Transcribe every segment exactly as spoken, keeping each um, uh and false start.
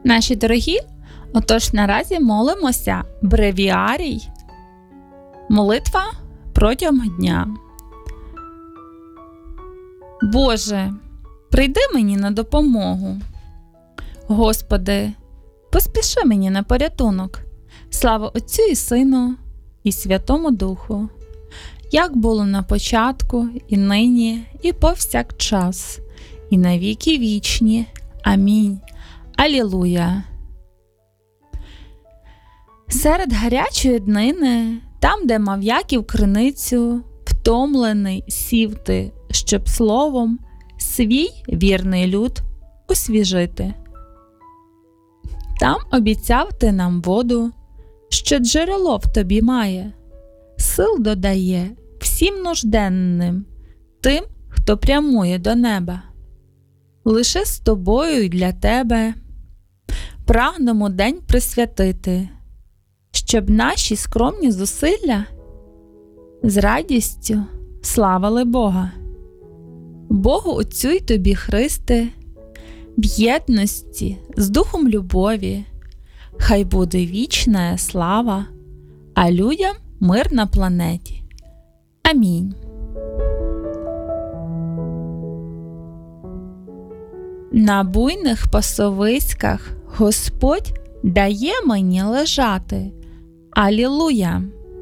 Наші дорогі, отож наразі молимося бревіарій, молитва протягом дня. Боже, прийди мені на допомогу. Господи, поспіши мені на порятунок. Слава Отцю і Сину, і Святому Духу, як було на початку, і нині, і повсякчас, і на віки вічні. Амінь. Алілуя. Серед гарячої днини, там, де мав Яків криницю, втомлений сів ти, щоб словом свій вірний люд освіжити. Там обіцяв ти нам воду, що джерело в тобі має, сил додає всім нужденним, тим, хто прямує до неба. Лише з тобою й для тебе прагнемо день присвятити, щоб наші скромні зусилля з радістю славили Бога. Богу Отцю й тобі, Христе, в єдності з Духом любові, хай буде вічна слава, а людям мир на планеті. Амінь. На буйних пасовиськах Господь дає мені лежати. Алілуя!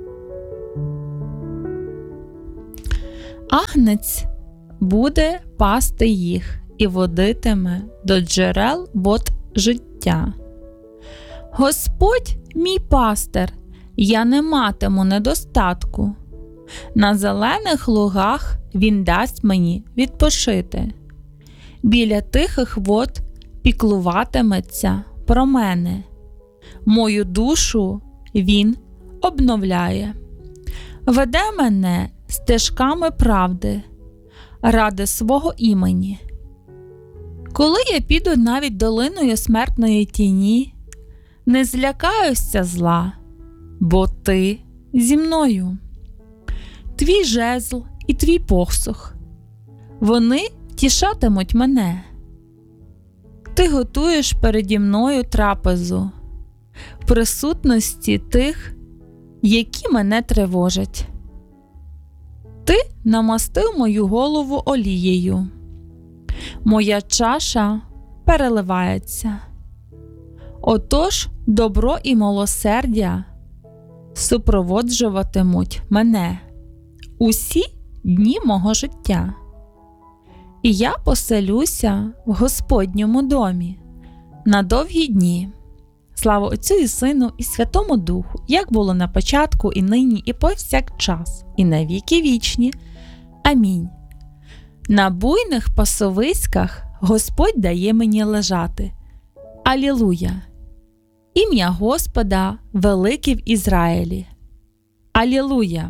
Агнець буде пасти їх і водитиме до джерел вод життя. Господь мій пастир, я не матиму недостатку. На зелених лугах Він дасть мені відпочити. Біля тихих вод піклуватиметься про мене. Мою душу Він обновляє. Веде мене стежками правди, ради свого імені. Коли я піду навіть долиною смертної тіні, не злякаюся зла, бо ти зі мною. Твій жезл і твій посох, вони тішатимуть мене. Ти готуєш переді мною трапезу в присутності тих, які мене тривожать. Ти намастив мою голову олією. Моя чаша переливається. Отож добро і милосердя супроводжуватимуть мене усі дні мого життя. І я поселюся в Господньому домі на довгі дні. Слава Отцю і Сину, і Святому Духу, як було на початку, і нині, і повсякчас, і на віки вічні. Амінь. На буйних пасовиськах Господь дає мені лежати. Алілуя! Ім'я Господа велике в Ізраїлі. Алілуя!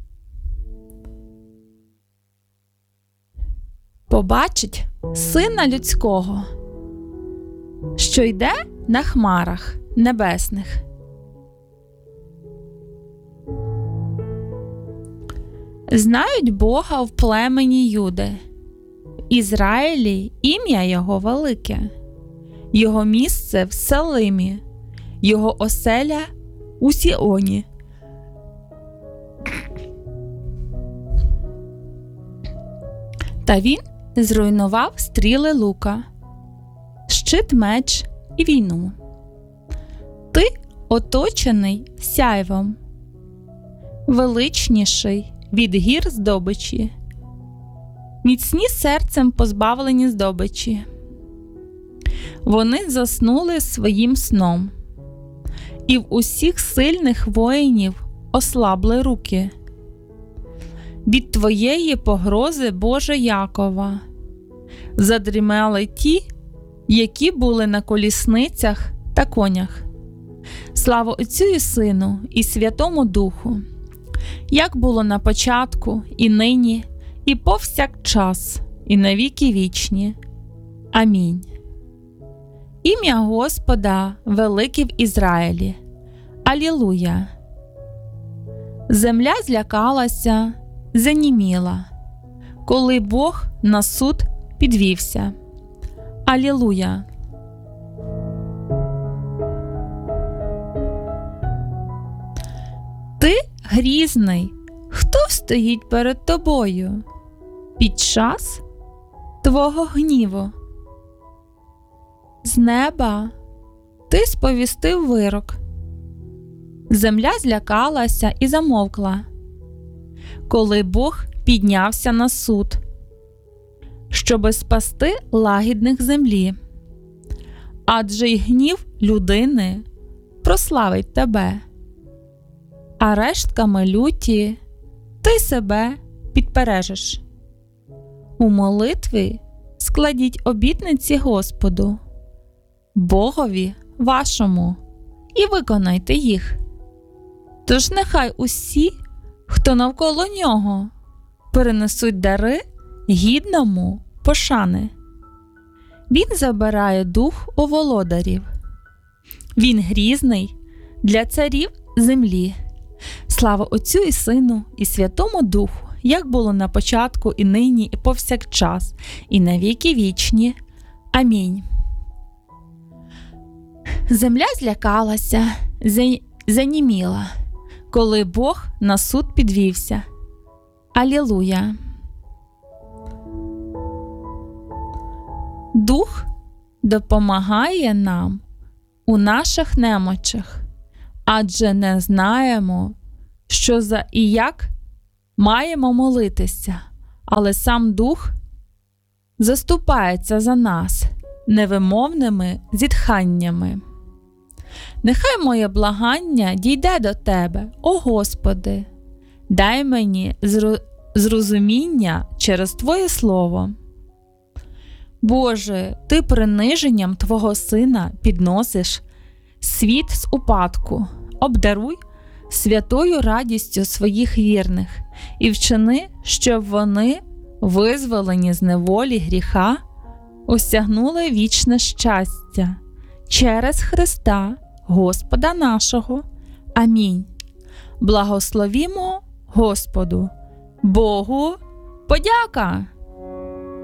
Побачить Сина Людського, що йде на хмарах небесних. Знають Бога в племені Юди, в Ізраїлі ім'я Його велике, Його місце в Салимі, Його оселя у Сіоні. Та Він зруйнував стріли лука, щит, меч і війну. Ти оточений сяйвом, величніший від гір здобичі, міцні серцем позбавлені здобичі. Вони заснули своїм сном, і в усіх сильних воїнів ослабли руки. Від твоєї погрози, Боже Якова, задрімали ті, які були на колісницях та конях. Слава Отцю і Сину, і Святому Духу, як було на початку, і нині, і повсякчас, і на віки вічні. Амінь. Ім'я Господа велике в Ізраїлі. Алілуя! Земля злякалася, заніміла, коли Бог на суд підвівся. Алілуя! грізний, хто стоїть перед тобою під час твого гніву? З неба ти сповістив вирок. Земля злякалася і замовкла, коли Бог піднявся на суд, щоби спасти лагідних землі. Адже й гнів людини прославить тебе, а рештками люті ти себе підпережеш. У молитві складіть обітниці Господу, Богові вашому, і виконайте їх. Тож нехай усі, хто навколо нього, перенесуть дари гідному пошани. Він забирає дух у володарів. Він грізний для царів землі. Слава Отцю і Сину, і Святому Духу, як було на початку, і нині, і повсякчас, і на віки вічні. Амінь. Земля злякалася, заніміла, коли Бог на суд підвівся. Алілуя! Дух допомагає нам у наших немочах, адже не знаємо, що за і як маємо молитися, але сам Дух заступається за нас невимовними зітханнями. Нехай моє благання дійде до Тебе, о Господи, дай мені зру- зрозуміння через Твоє Слово. Боже, Ти приниженням Твого Сина підносиш світ з упадку, обдаруй святою радістю своїх вірних і вчини, щоб вони, визволені з неволі гріха, осягнули вічне щастя через Христа, Господа нашого. Амінь. Благословімо Господу. Богу подяка!